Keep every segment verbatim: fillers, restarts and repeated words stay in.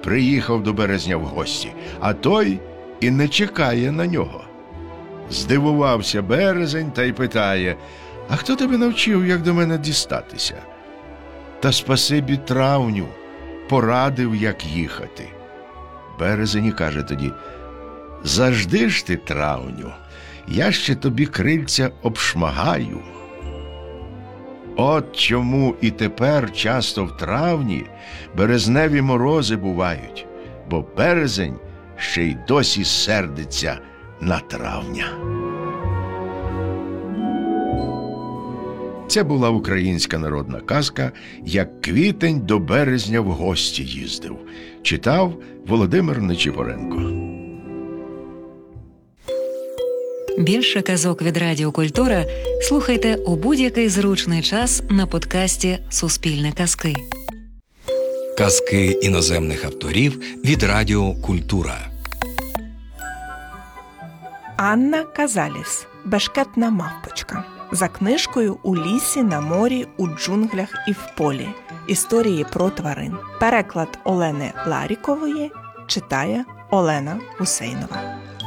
приїхав до Березня в гості, а той і не чекає на нього. Здивувався Березень та й питає: «А хто тебе навчив, як до мене дістатися?» «Та спасибі травню, порадив, як їхати». Березень і каже тоді: «Завжди ж ти, травню, я ще тобі крильця обшмагаю». От чому і тепер часто в травні березневі морози бувають, бо березень ще й досі сердиться на травня. Це була українська народна казка «Як квітень до березня в гості їздив». Читав Володимир Нечипоренко. Більше казок від Радіо Культура слухайте у будь-який зручний час на подкасті «Суспільне казки». Казки іноземних авторів від Радіо Культура. Анна Казаліс. Бешкетна мавпочка. За книжкою «У лісі, на морі, у джунглях і в полі. Історії про тварин». Переклад Олени Ларікової читає Олена Гусейнова.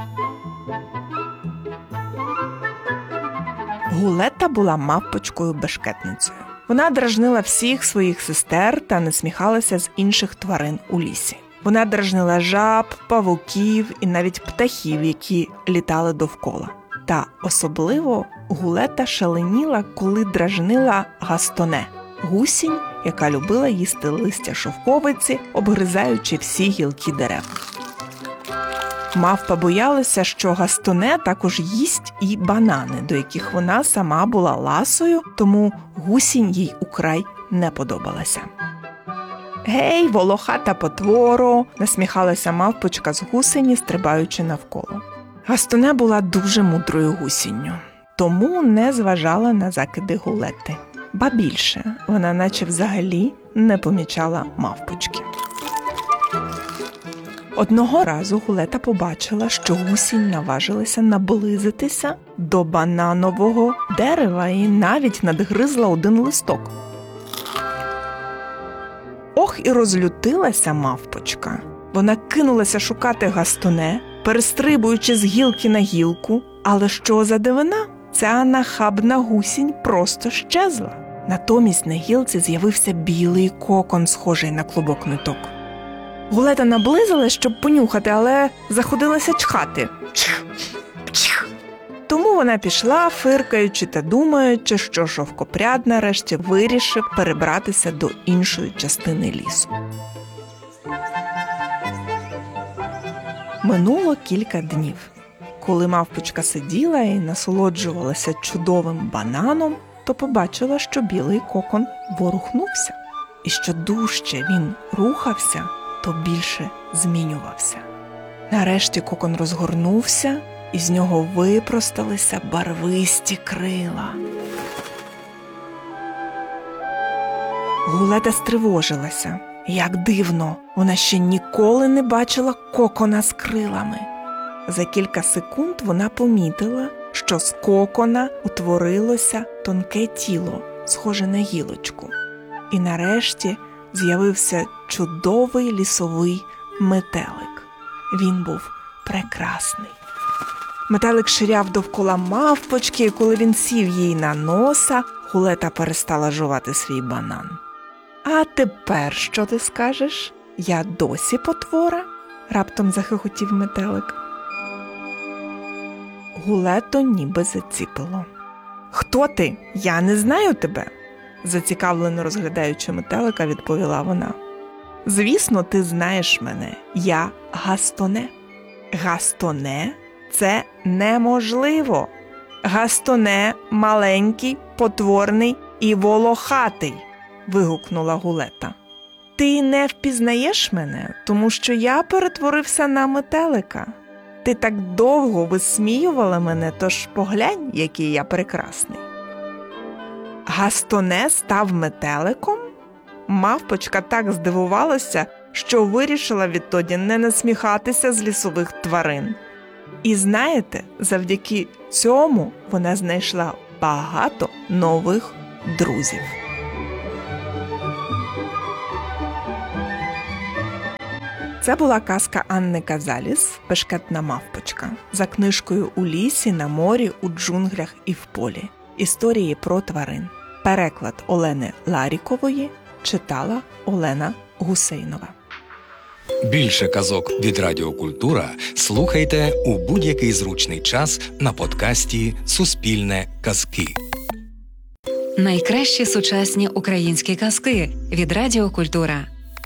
Гулета була мавпочкою-бешкетницею. Вона дражнила всіх своїх сестер та насміхалася з інших тварин у лісі. Вона дражнила жаб, павуків і навіть птахів, які літали довкола. Та особливо Гулета шаленіла, коли дражнила Гастоне – гусінь, яка любила їсти листя шовковиці, обгризаючи всі гілки дерев. Мавпа боялася, що Гастоне також їсть і банани, до яких вона сама була ласою, тому гусінь їй украй не подобалася. «Гей, волохата потворо!» – насміхалася мавпочка з гусені, стрибаючи навколо. Гастоне була дуже мудрою гусінню, тому не зважала на закиди Гулети. Ба більше, вона наче взагалі не помічала мавпочки. Одного разу Гулета побачила, що гусінь наважилася наблизитися до бананового дерева і навіть надгризла один листок. Ох, і розлютилася мавпочка. Вона кинулася шукати Гастоне, перестрибуючи з гілки на гілку, але що за дивина? Ця нахабна гусінь просто щезла. Натомість на гілці з'явився білий кокон, схожий на клубок ниток. Гулета наблизилась, щоб понюхати, але заходилася чхати. Чих, чих. Тому вона пішла, фиркаючи та думаючи, що шовкопряд нарешті вирішив перебратися до іншої частини лісу. Минуло кілька днів. Коли мавпочка сиділа і насолоджувалася чудовим бананом, то побачила, що білий кокон ворухнувся. І що дужче він рухався, то більше змінювався. Нарешті кокон розгорнувся, і з нього випросталися барвисті крила. Гулета стривожилася. Як дивно, вона ще ніколи не бачила кокона з крилами. За кілька секунд вона помітила, що з кокона утворилося тонке тіло, схоже на гілочку. І нарешті з'явився чудовий лісовий метелик. Він був прекрасний. Метелик ширяв довкола мавпочки, і коли він сів їй на носа, Гулета перестала жувати свій банан. «А тепер що ти скажеш? Я досі потвора?» – раптом захихотів метелик. Гулету ніби заціпило. «Хто ти? Я не знаю тебе!» – зацікавлено розглядаючи метелика, відповіла вона. «Звісно, ти знаєш мене. Я Гастоне». «Гастоне? Це неможливо! Гастоне маленький, потворний і волохатий!» – вигукнула Гулета. «Ти не впізнаєш мене, тому що я перетворився на метелика. Ти так довго висміювала мене, тож поглянь, який я прекрасний». Гастоне став метеликом? Мавпочка так здивувалася, що вирішила відтоді не насміхатися з лісових тварин. І знаєте, завдяки цьому вона знайшла багато нових друзів. Це була казка Анни Казаліс «Бешкетна мавпочка» за книжкою «У лісі, на морі, у джунглях і в полі. Історії про тварин». Переклад Олени Ларікової читала Олена Гусейнова. Більше казок від Радіо Культура слухайте у будь-який зручний час на подкасті «Суспільне казки». Найкращі сучасні українські казки від Радіо Культура.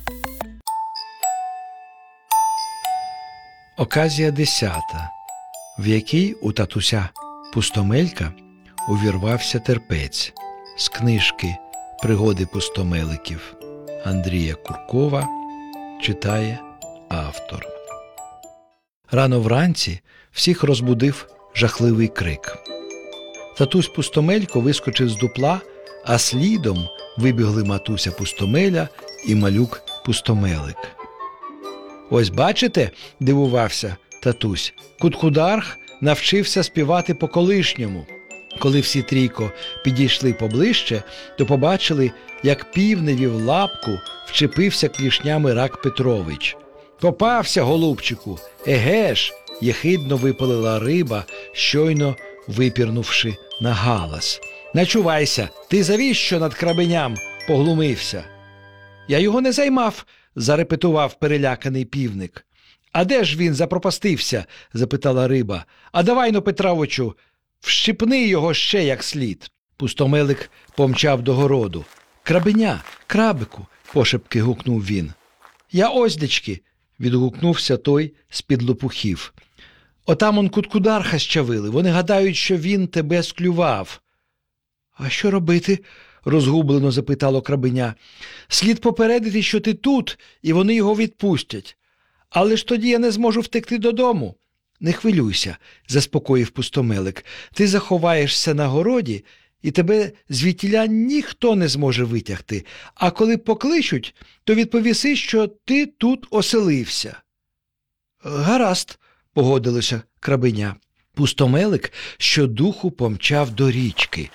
Оказія десята, в якій у татуся Пустомелька увірвався терпець, з книжки «Пригоди пустомеликів» Андрія Куркова читає автор. Рано вранці всіх розбудив жахливий крик. Татусь Пустомелько вискочив з дупла, а слідом вибігли матуся Пустомеля і малюк Пустомелик. «Ось бачите, – дивувався татусь, – Куткударх навчився співати по-колишньому». Коли всі трійко підійшли поближче, то побачили, як півневі в лапку вчепився клішнями Рак Петрович. «Попався, голубчику! Еге ж!» – єхидно випалила риба, щойно випірнувши на галас. «Начувайся, ти завіщо над крабеням поглумився?» «Я його не займав», – зарепетував переляканий півник. «А де ж він запропастився?» – запитала риба. «А давай-но, Петровичу, вщипни його ще як слід». Пустомелик помчав до городу. «Крабеня, крабику!» – пошепки гукнув він. «Я оздечки!» – відгукнувся той з-під лопухів. «Отам он Куткударха щавили, вони гадають, що він тебе склював». «А що робити?» – розгублено запитало крабеня. «Слід попередити, що ти тут, і вони його відпустять. Але ж тоді я не зможу втекти додому». «Не хвилюйся», – заспокоїв Пустомелик. «Ти заховаєшся на городі, і тебе звідтіля ніхто не зможе витягти. А коли покличуть, то відповіси, що ти тут оселився». «Гаразд», – погодилося крабеня. Пустомелик щодуху помчав до річки.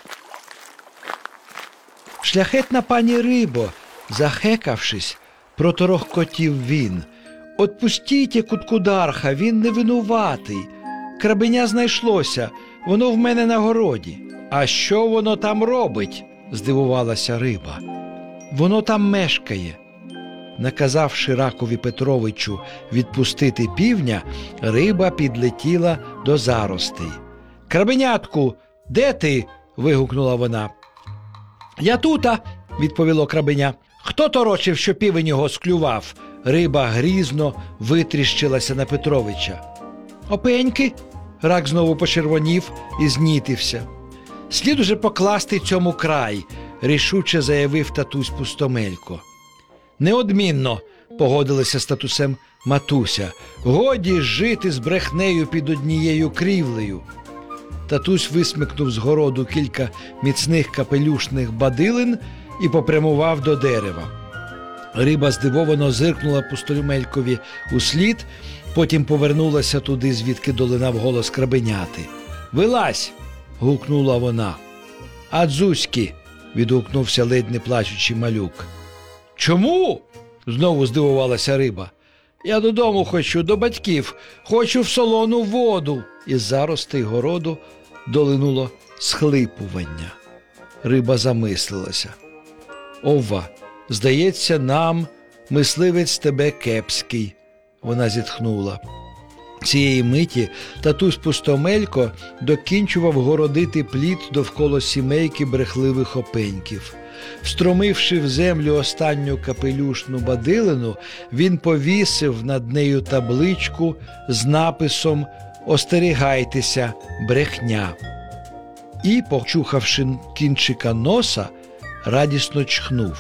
«Шляхетна пані рибо», – захекавшись, проторохкотів він. «Отпустіть Куткударха, він не винуватий. Крабеня знайшлося, воно в мене на городі». «А що воно там робить?» – здивувалася риба. «Воно там мешкає». Наказавши Ракові Петровичу відпустити півня, риба підлетіла до заростей. «Крабенятку, де ти?» – вигукнула вона. «Я тута», – відповіло крабеня. «Хто торочив, що півень його склював?» Риба грізно витріщилася на Петровича. «Опеньки!» – Рак знову почервонів і знітився. «Слід уже покласти цьому край», – рішуче заявив татусь Пустомелько. «Неодмінно», – погодилася з татусем матуся. «Годі жити з брехнею під однією крівлею». Татусь висмикнув з городу кілька міцних капелюшних бадилин і попрямував до дерева. Риба здивовано зиркнула Пустомелькові услід, потім повернулася туди, звідки долинав голос крабеняти. «Вилазь!» – гукнула вона. «А дзузьки!» – відгукнувся ледь не плачучий малюк. «Чому?» – знову здивувалася риба. «Я додому хочу, до батьків, хочу в солону воду!» Із заростей городу долинуло схлипування. Риба замислилася. «Ова, здається, нам мисливець тебе кепський», – вона зітхнула. Цієї миті татусь Пустомелько докінчував городити плід довкола сімейки брехливих опеньків. Встромивши в землю останню капелюшну бадилину, він повісив над нею табличку з написом «Остерігайтеся, брехня». І, почухавши кінчика носа, радісно чхнув.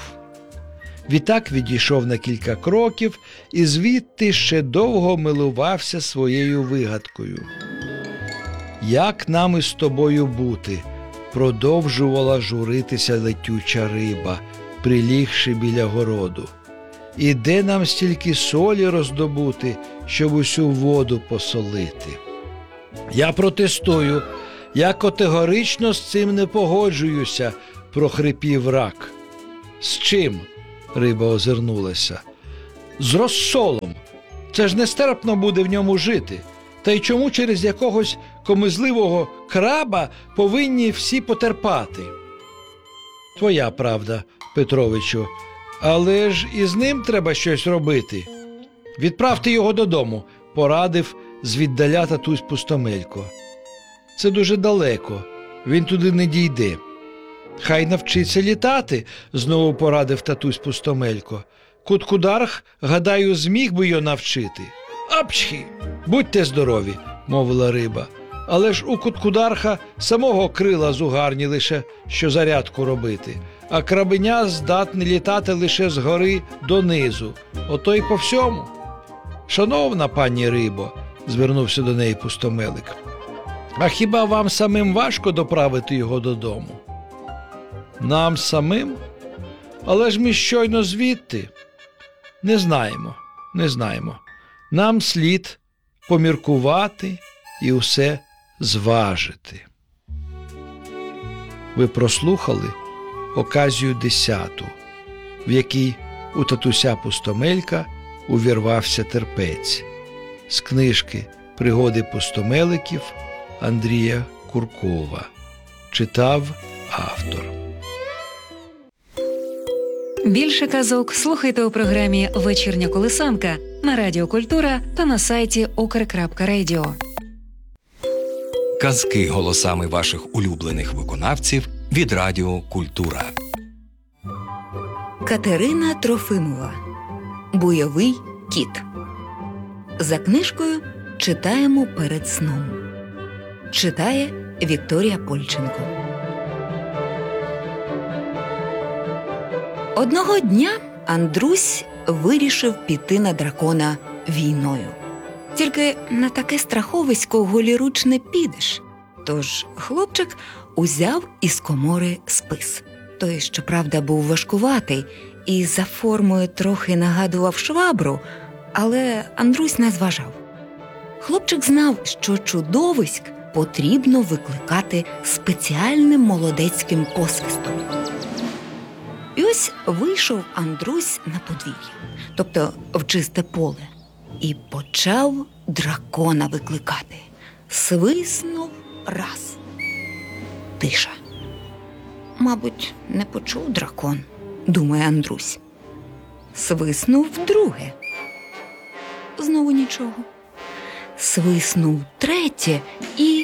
Відтак відійшов на кілька кроків і звідти ще довго милувався своєю вигадкою. «Як нам із тобою бути?» – продовжувала журитися летюча риба, прилігши біля городу. «І де нам стільки солі роздобути, щоб усю воду посолити?» «Я протестую, я категорично з цим не погоджуюся», – прохрипів Рак. «З чим?» – риба озирнулася. «З розсолом. Це ж нестерпно буде в ньому жити. Та й чому через якогось комизливого краба повинні всі потерпати? Твоя правда, Петровичу, але ж і з ним треба щось робити. Відправте його додому, порадив звіддаля татусь Пустомелько. Це дуже далеко, він туди не дійде. Хай навчиться літати, знову порадив татусь Пустомелько. Куткударх, гадаю, зміг би його навчити. Апчхі! Будьте здорові, мовила риба. Але ж у Куткударха самого крила зугарні лише, що зарядку робити, а крабеня здатне літати лише згори донизу. Ото й по всьому. Шановна пані рибо, звернувся до неї Пустомелик, а хіба вам самим важко доправити його додому? Нам самим? Але ж ми щойно звідти. Не знаємо, не знаємо. Нам слід поміркувати і усе зважити. Ви прослухали оказію десяту, в якій у татуся Пустомелька увірвався терпець. З книжки «Пригоди пустомеликів» Андрія Куркова. Читав автор. Більше казок слухайте у програмі «Вечірня колисанка» на Радіо Культура та на сайті укр крапка радіо. Казки голосами ваших улюблених виконавців від Радіо Культура. Катерина Трофимова. Бойовий кіт. За книжкою «Читаємо перед сном». Читає Вікторія Польченко. Одного дня Андрусь вирішив піти на дракона війною. Тільки на таке страховисько голіруч не підеш. Тож хлопчик узяв із комори спис. Той, щоправда, був важкуватий і за формою трохи нагадував швабру, але Андрусь не зважав. Хлопчик знав, що чудовиськ потрібно викликати спеціальним молодецьким посвистом. І ось вийшов Андрусь на подвір'я, тобто в чисте поле, і почав дракона викликати. Свиснув раз. Тиша. Мабуть, не почув дракон, думає Андрусь. Свиснув вдруге. Знову нічого. Свиснув третє і...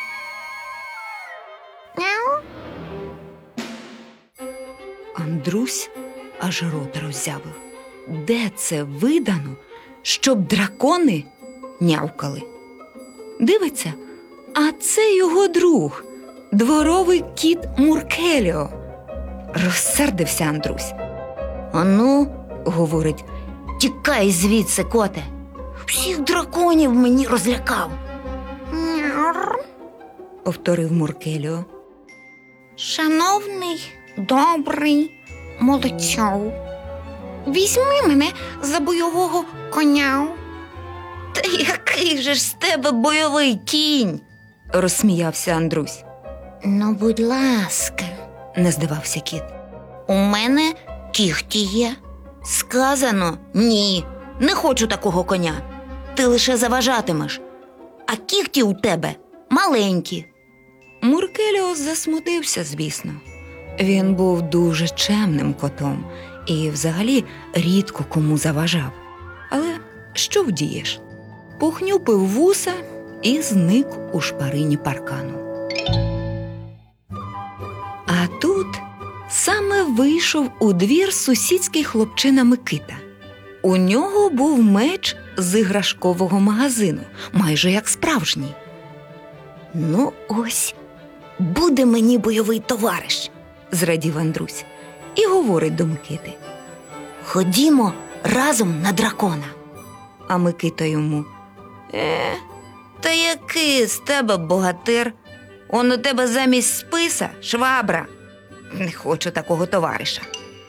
Андрусь аж рота роззявив. Де це видано, щоб дракони нявкали? Дивиться, а це його друг, дворовий кіт Муркеліо. Розсердився Андрусь. «Ану, — говорить, — тікай звідси, коте. Всіх драконів мені розлякав». «Няр», — повторив Муркеліо. «Шановний, добрий молодцю, візьми мене за бойового коня». «Та який же ж з тебе бойовий кінь?» – розсміявся Андрусь. «Ну, будь ласка», – не здавався кіт. «У мене кіхті є». «Сказано, ні, не хочу такого коня. Ти лише заважатимеш, а кіхті у тебе маленькі». Муркеліо засмутився, звісно. Він був дуже чемним котом і взагалі рідко кому заважав. Але що вдієш? Похнюпив вуса і зник у шпарині паркану. А тут саме вийшов у двір сусідський хлопчина Микита. У нього був меч з іграшкового магазину, майже як справжній. «Ну ось, буде мені бойовий товариш», – зрадів Андрусь і говорить до Микити. «Ходімо разом на дракона». А Микита йому: «Е, та який з тебе богатир? Он у тебе замість списа швабра. Не хочу такого товариша».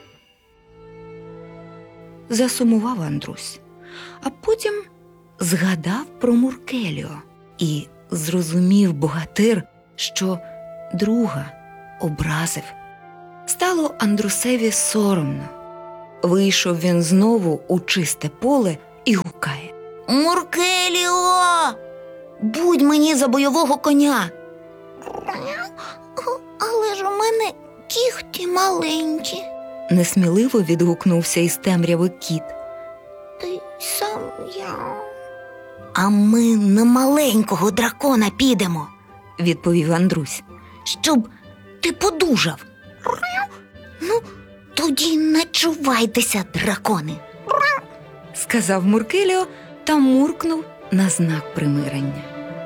Засумував Андрусь, а потім згадав про Муркеліо і зрозумів богатир, що друга образив. Стало Андрусеві соромно. Вийшов він знову у чисте поле і гукає: Муркеліо! Будь мені за бойового коня. Але ж у мене кігті маленькі. Несміливо відгукнувся із темряви кіт. Ти сам я. А ми на маленького дракона підемо, відповів Андрусь, щоб ти подужав. Ну, тоді начувайтеся, дракони, сказав Муркеліо та муркнув на знак примирення.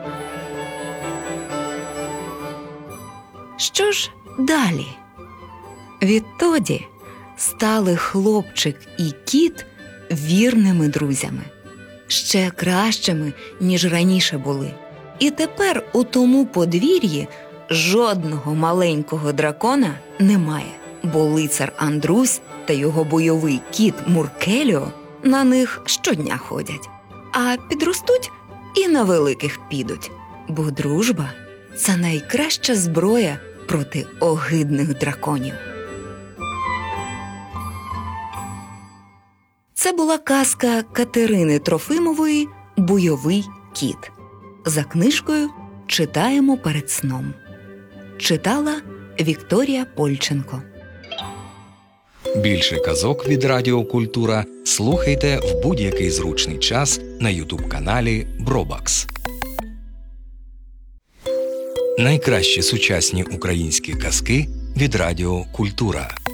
Що ж далі? Відтоді стали хлопчик і кіт вірними друзями, ще кращими, ніж раніше були. І тепер у тому подвір'ї жодного маленького дракона немає, бо лицар Андрусь та його бойовий кіт Муркеліо на них щодня ходять. А підростуть і на великих підуть, бо дружба – це найкраща зброя проти огидних драконів. Це була казка Катерини Трофимової «Бойовий кіт». За книжкою «Читаємо перед сном». Читала Вікторія Польченко. Більше казок від Радіо Культура слухайте в будь-який зручний час на ютуб-каналі Бробакс. Найкращі сучасні українські казки від Радіо Культура.